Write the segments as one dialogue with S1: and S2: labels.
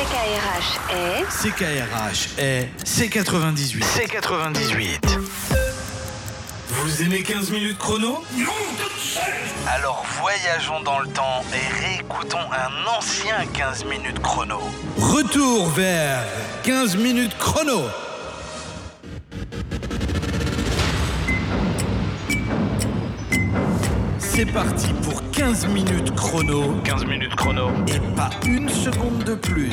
S1: CKRH est C98. C98. Vous aimez 15 minutes chrono? Alors voyageons dans le temps et réécoutons un ancien 15 minutes chrono. Retour vers 15 minutes chrono. C'est parti pour 15 minutes chrono. 15 minutes chrono. Et pas une seconde de plus.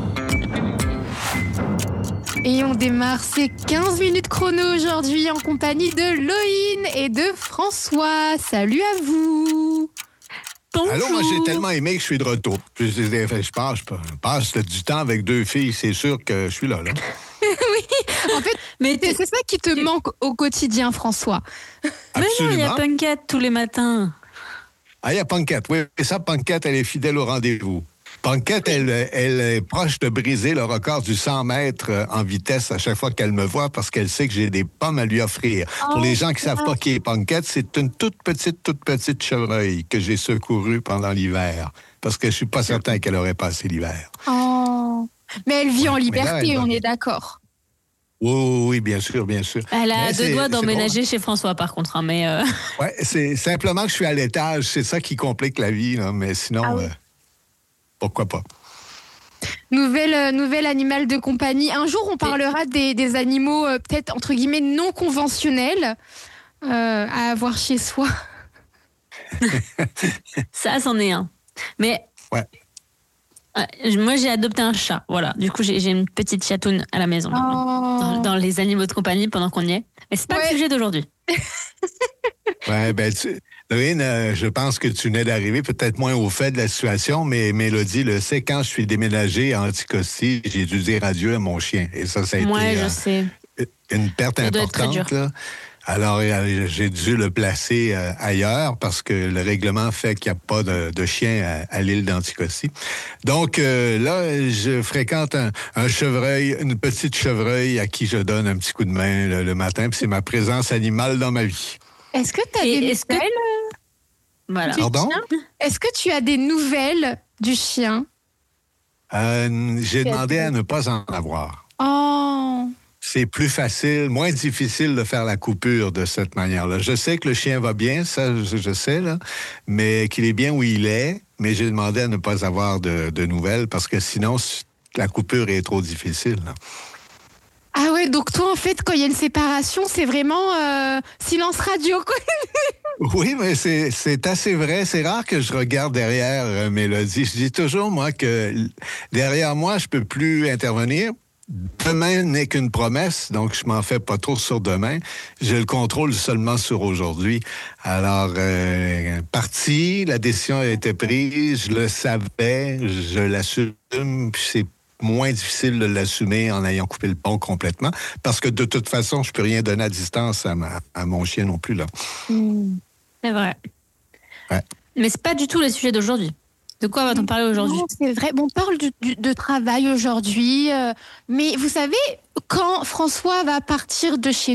S2: Et on démarre ces 15 minutes chrono aujourd'hui en compagnie de Loïne et de François. Salut à vous. Bonjour.
S3: Allô, moi j'ai tellement aimé que je suis de retour. Je passe du temps avec deux filles, c'est sûr que je suis là.
S2: Oui, en fait, mais c'est ça qui te manque au quotidien, François.
S4: Mais non, il y a Punkette tous les matins.
S3: Ah, il y a Punkette, oui. Et ça, Punkette, elle est fidèle au rendez-vous. Punkette, elle est proche de briser le record du 100 mètres en vitesse à chaque fois qu'elle me voit parce qu'elle sait que j'ai des pommes à lui offrir. Pour les gens qui ne savent pas qui est Punkette, c'est une toute petite chevreuil que j'ai secourue pendant l'hiver parce que je ne suis pas certain qu'elle aurait passé l'hiver.
S2: Oh, mais elle vit en liberté, on est d'accord.
S3: Oui, bien sûr.
S4: Elle a deux doigts d'emménager chez François, par contre. Hein, mais
S3: Ouais, c'est simplement que je suis à l'étage. C'est ça qui complique la vie, là, mais sinon... pourquoi pas?
S2: Nouvel animal de compagnie. Un jour, on parlera des animaux peut-être, entre guillemets, non conventionnels à avoir chez soi.
S4: Ça, c'en est un. Mais
S3: ouais.
S4: Moi, j'ai adopté un chat. Voilà. Du coup, j'ai une petite chatoune à la maison dans les animaux de compagnie pendant qu'on y est. Mais c'est pas le sujet d'aujourd'hui.
S3: Ouais, Loïne, je pense que tu venais d'arriver, peut-être moins au fait de la situation, mais Mélodie le sait, quand je suis déménagé à Anticosti, j'ai dû dire adieu à mon chien. Et ça a été
S4: je sais.
S3: Une perte importante. Là. Alors, j'ai dû le placer ailleurs parce que le règlement fait qu'il n'y a pas de chien à l'île d'Anticosti. Donc, là, je fréquente un chevreuil, une petite chevreuil à qui je donne un petit coup de main le matin, puis c'est ma présence animale dans ma vie.
S2: Est-ce que tu as des nouvelles
S4: Voilà.
S3: Pardon?
S2: Est-ce que tu as des nouvelles du chien?
S3: J'ai demandé à ne pas en avoir.
S2: Oh!
S3: C'est plus facile, moins difficile de faire la coupure de cette manière-là. Je sais que le chien va bien, ça, je sais, là, mais qu'il est bien où il est, mais j'ai demandé à ne pas avoir de nouvelles parce que sinon, la coupure est trop difficile. Là.
S2: Ah ouais, donc toi, en fait, quand il y a une séparation, c'est vraiment silence radio, quoi.
S3: Oui, mais c'est assez vrai. C'est rare que je regarde derrière Mélodie. Je dis toujours, moi, que derrière moi, je peux plus intervenir. Demain n'est qu'une promesse, donc je m'en fais pas trop sur demain. Je le contrôle seulement sur aujourd'hui. Alors, parti, la décision a été prise, je le savais, je l'assume, puis c'est moins difficile de l'assumer en ayant coupé le pont complètement, parce que de toute façon, je peux rien donner à distance à mon chien non plus, là.
S4: C'est vrai.
S3: Ouais.
S4: Mais c'est pas du tout le sujet d'aujourd'hui. De quoi va-t-on parler aujourd'hui?
S2: Non, c'est vrai. Bon, on parle de travail aujourd'hui. Mais vous savez, quand François va partir de chez